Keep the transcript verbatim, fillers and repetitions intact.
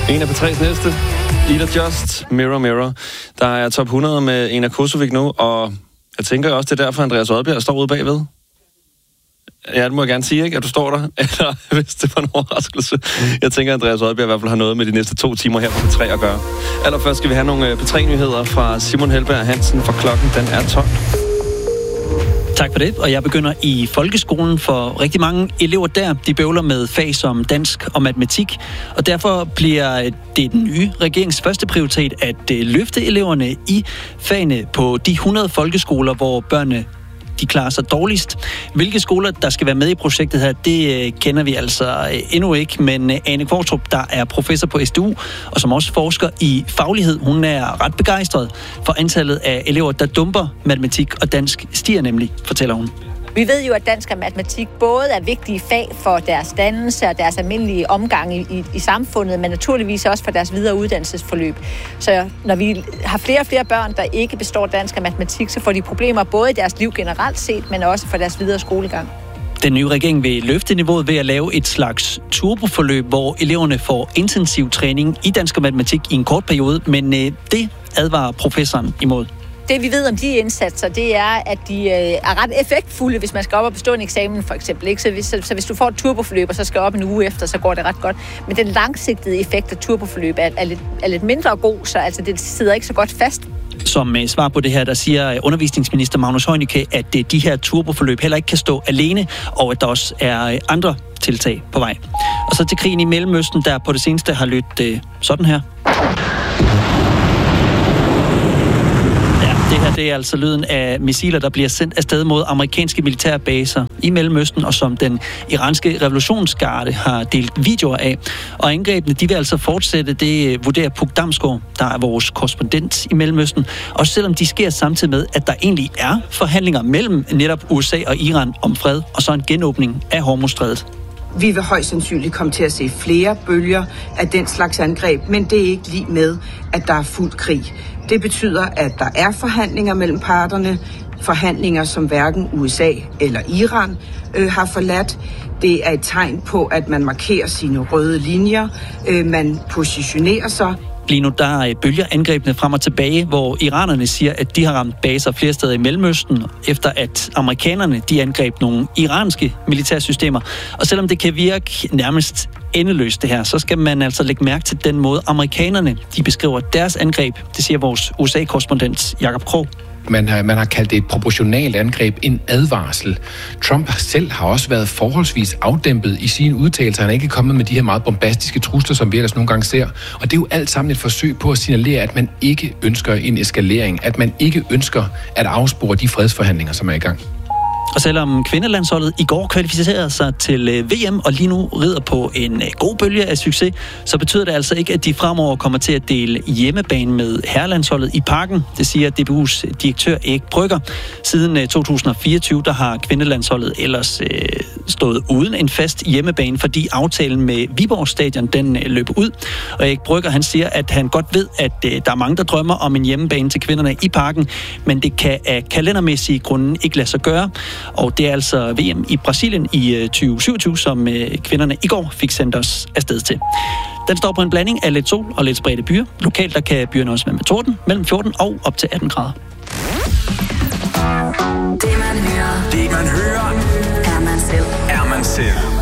En af P tre's næste, Ida Just, Mirror Mirror. Der er top hundrede med Ena Kosovic nu, og jeg tænker også, det er derfor, Andreas Odbjerg står ude bagved. Ja, det må jeg gerne sige, ikke? At du står der, eller hvis det var en overraskelse. Jeg tænker, at Andreas Odbjerg i hvert fald har noget med de næste to timer her på P tre at gøre. Allerførst skal vi have nogle P tre-nyheder fra Simon Helberg Hansen, for klokken den er tolv. Tak for det, og jeg begynder i folkeskolen, for rigtig mange elever der, de bøvler med fag som dansk og matematik, og derfor bliver det den nye regerings første prioritet at løfte eleverne i fagene på de hundrede folkeskoler, hvor børnene de klarer sig dårligst. Hvilke skoler, der skal være med i projektet her, det kender vi altså endnu ikke, men Ane Kvartrup, der er professor på S D U, og som også forsker i faglighed, hun er ret begejstret for antallet af elever, der dumper matematik og dansk stiger nemlig, fortæller hun. Vi ved jo, at dansk og matematik både er vigtige fag for deres dannelse og deres almindelige omgang i, i, i samfundet, men naturligvis også for deres videre uddannelsesforløb. Så når vi har flere og flere børn, der ikke består dansk og matematik, så får de problemer både i deres liv generelt set, men også for deres videre skolegang. Den nye regering vil løfte niveauet ved at lave et slags turboforløb, hvor eleverne får intensiv træning i dansk og matematik i en kort periode, men øh, det advarer professoren imod. Det vi ved om de indsatser, det er, at de øh, er ret effektfulde, hvis man skal op og bestå en eksamen for eksempel. Ikke? Så, hvis, så, så hvis du får et turboforløb, og så skal op en uge efter, så går det ret godt. Men den langsigtede effekt af turboforløb er, er, lidt, er lidt mindre god, så altså, det sidder ikke så godt fast. Som uh, svar på det her, der siger undervisningsminister Magnus Heunicke, at uh, de her turboforløb heller ikke kan stå alene, og at der også er uh, andre tiltag på vej. Og så til krigen i Mellemøsten, der på det seneste har lyttet uh, sådan her. Det her det er altså lyden af missiler, der bliver sendt afsted mod amerikanske militærbaser i Mellemøsten, og som den iranske revolutionsgarde har delt videoer af. Og angrebene, de vil altså fortsætte, det vurderer Puk Damsgaard, der er vores korrespondent i Mellemøsten. Også selvom de sker samtidig med, at der egentlig er forhandlinger mellem netop U S A og Iran om fred, og så en genåbning af Hormuzstrædet. Vi vil højst sandsynligt komme til at se flere bølger af den slags angreb, men det er ikke lige med, at der er fuld krig. Det betyder, at der er forhandlinger mellem parterne, forhandlinger som hverken U S A eller Iran øh, har forladt. Det er et tegn på, at man markerer sine røde linjer, øh, man positionerer sig. Lige nu der bølger angrebene frem og tilbage, hvor iranerne siger, at de har ramt baser flere steder i Mellemøsten, efter at amerikanerne de angreb nogle iranske militærsystemer. Og selvom det kan virke nærmest endeløst det her, så skal man altså lægge mærke til den måde, amerikanerne de beskriver deres angreb. Det siger vores U S A-korrespondent Jakob Krog. Man har, man har kaldt det et proportionalt angreb, en advarsel. Trump selv har også været forholdsvis afdæmpet i sine udtalelser. Han er ikke kommet med de her meget bombastiske trusler, som vi ellers nogle gange ser. Og det er jo alt sammen et forsøg på at signalere, at man ikke ønsker en eskalering. At man ikke ønsker at afspore de fredsforhandlinger, som er i gang. Og selvom kvindelandsholdet i går kvalificerede sig til V M og lige nu rider på en god bølge af succes, så betyder det altså ikke, at de fremover kommer til at dele hjemmebane med herrelandsholdet i Parken. Det siger D B U's direktør Erik Brygger. Siden to tusind og fireogtyve der har kvindelandsholdet ellers øh, stået uden en fast hjemmebane, fordi aftalen med Viborg Stadion den løb ud. Og Erik Brygger han siger, at han godt ved, at øh, der er mange, der drømmer om en hjemmebane til kvinderne i Parken, men det kan af kalendermæssige grunde ikke lade sig gøre. Og det er altså V M i Brasilien i tyve syvogtyve, som kvinderne i går fik sendt os afsted til. Den står på en blanding af lidt sol og lidt spredte byer. Lokalt der kan byerne også være med torden, mellem fjorten og op til atten grader. Det man hører, det man hører, er man selv. Er man selv.